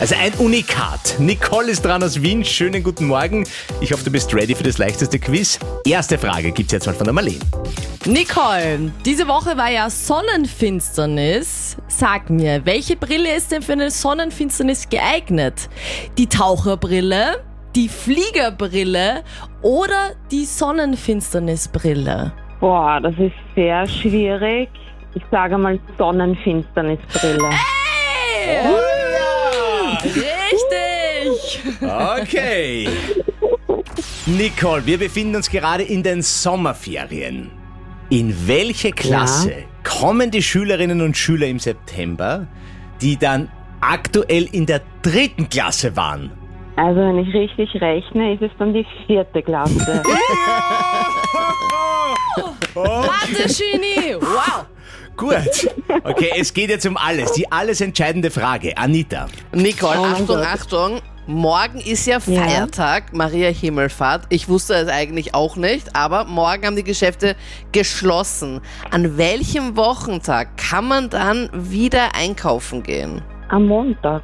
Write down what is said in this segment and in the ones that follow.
Also ein Unikat. Nicole ist dran aus Wien. Schönen guten Morgen. Ich hoffe, du bist ready für das leichteste Quiz. Erste Frage gibt's jetzt mal von der Marlene. Nicole, diese Woche war ja Sonnenfinsternis. Sag mir, welche Brille ist denn für eine Sonnenfinsternis geeignet? Die Taucherbrille, die Fliegerbrille oder die Sonnenfinsternisbrille? Boah, das ist sehr schwierig. Ich sage mal Sonnenfinsternisbrille. Hey! Richtig! Okay. Nicole, wir befinden uns gerade in den Sommerferien. In welche Klasse kommen die Schülerinnen und Schüler im September, die dann aktuell in der 3. Klasse waren? Also wenn ich richtig rechne, ist es dann die 4. Klasse. Mathe-Genie! Wow! Gut. Okay, es geht jetzt um alles. Die alles entscheidende Frage. Anita. Nicole, Oh mein Achtung, Gott. Achtung. Morgen ist ja Feiertag, Maria Himmelfahrt. Ich wusste es eigentlich auch nicht, aber morgen haben die Geschäfte geschlossen. An welchem Wochentag kann man dann wieder einkaufen gehen? Am Montag.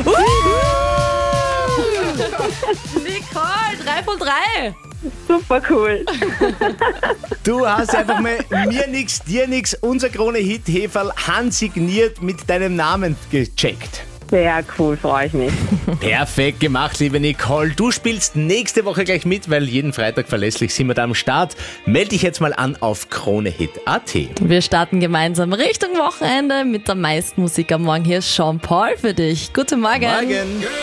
Nicole, 3 von 3! Super cool. Du hast einfach mal mir nix, dir nix, unser Krone-Hit-Heferl handsigniert mit deinem Namen gecheckt. Sehr cool, freue ich mich. Perfekt gemacht, liebe Nicole. Du spielst nächste Woche gleich mit, weil jeden Freitag verlässlich sind wir da am Start. Melde dich jetzt mal an auf KroneHit.at. Wir starten gemeinsam Richtung Wochenende mit der meisten Musik am Morgen. Hier ist Sean Paul für dich. Guten Morgen. Morgen.